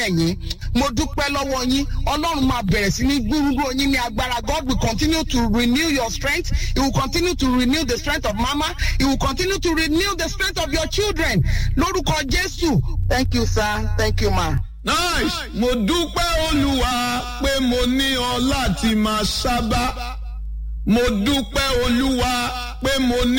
rẹ̀ yín mo dúpẹ́ lọ́wọ́ yín ọlọ́run máa bẹ̀rẹ̀ sí ní gbúrúgbó yín ní agbára. God will continue to renew your strength. He will continue to renew the strength of mama. He will continue to renew the strength of your children. Lórúkọ Jésù. Thank you sir. Thank you ma. Nice. Mo dúpẹ́ Olúwa pé mo ní ọ láti máa sábà. Mo dúpẹ́ Olúwa pé mo ní